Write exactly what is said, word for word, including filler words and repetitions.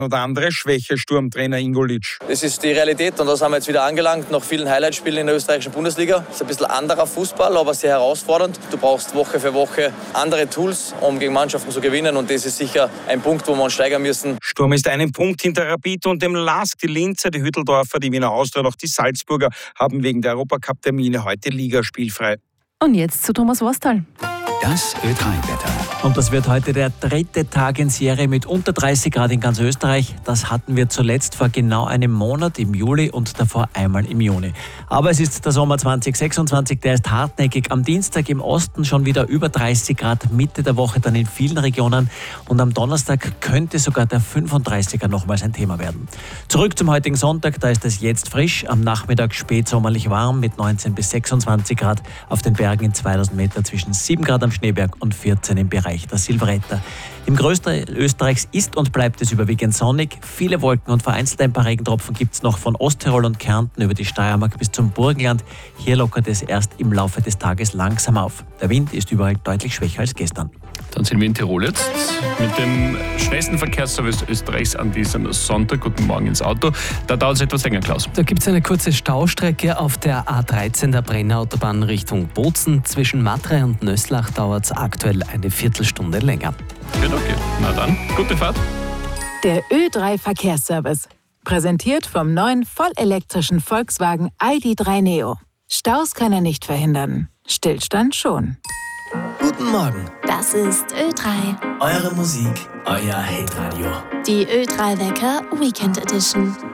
oder andere Schwäche, Sturmtrainer Ingolic. Das ist die Realität und da sind wir jetzt wieder angelangt, nach vielen Highlightspielen in der österreichischen Bundesliga. Das ist ein bisschen anderer Fußball, aber sehr herausfordernd. Du brauchst Woche für Woche andere Tools, um gegen Mannschaften zu gewinnen und das ist sicher ein Punkt, wo wir uns steigern müssen. Sturm ist einen Punkt hinter Rapid und dem Lask. Die Linzer, die Hütteldorfer, die Wiener Austria und auch die Salzburger haben wegen der Europacup-Termine heute ligaspielfrei. Und jetzt zu Thomas Worstal. Das Ö drei Wetter. Und das wird heute der dritte Tag in Serie mit unter dreißig Grad in ganz Österreich. Das hatten wir zuletzt vor genau einem Monat im Juli und davor einmal im Juni. Aber es ist der Sommer zwanzig sechsundzwanzig, der ist hartnäckig. Am Dienstag im Osten schon wieder über dreißig Grad, Mitte der Woche dann in vielen Regionen. Und am Donnerstag könnte sogar der fünfunddreißiger nochmals ein Thema werden. Zurück zum heutigen Sonntag, da ist es jetzt frisch. Am Nachmittag spätsommerlich warm mit neunzehn bis sechsundzwanzig Grad. Auf den Bergen in zweitausend Meter zwischen sieben Grad am Schneeberg und vierzehn im Bereich der Silvretta. Im Größteil Österreichs ist und bleibt es überwiegend sonnig. Viele Wolken und vereinzelt ein paar Regentropfen gibt es noch von Osttirol und Kärnten über die Steiermark bis zum Burgenland. Hier lockert es erst im Laufe des Tages langsam auf. Der Wind ist überall deutlich schwächer als gestern. Dann sind wir in Tirol jetzt mit dem schnellsten Verkehrsservice Österreichs an diesem Sonntag. Guten Morgen ins Auto. Da dauert es etwas länger, Klaus. Da gibt es eine kurze Staustrecke auf der A dreizehn der Brenner-Autobahn Richtung Bozen. Zwischen Matrei und Nöslach dauert es aktuell eine Viertelstunde länger. Gut, okay. Na dann, gute Fahrt. Der Ö drei Verkehrsservice. Präsentiert vom neuen vollelektrischen Volkswagen I D drei Neo. Staus kann er nicht verhindern. Stillstand schon. Guten Morgen. Das ist Ö drei. Eure Musik, euer Hitradio. Die Ö drei Wecker Weekend Edition.